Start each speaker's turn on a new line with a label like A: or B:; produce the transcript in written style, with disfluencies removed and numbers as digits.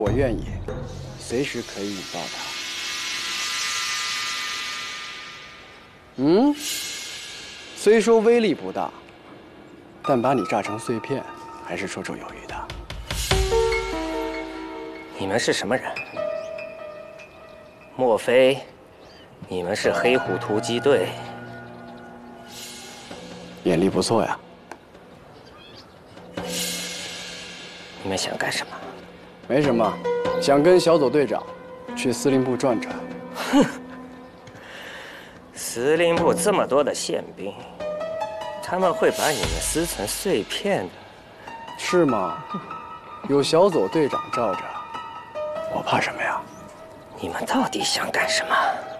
A: 我愿意，随时可以引爆它。虽说威力不大，但把你炸成碎片，还是绰绰有余的。
B: 你们是什么人？莫非你们是黑虎突击队？
A: 眼力不错呀。
B: 你们想干什么？
A: 没什么，想跟小左队长去司令部转转。
B: 哼，司令部这么多的宪兵，他们会把你们撕成碎片的。
A: 是吗？有小左队长罩着，我怕什么呀？
B: 你们到底想干什么？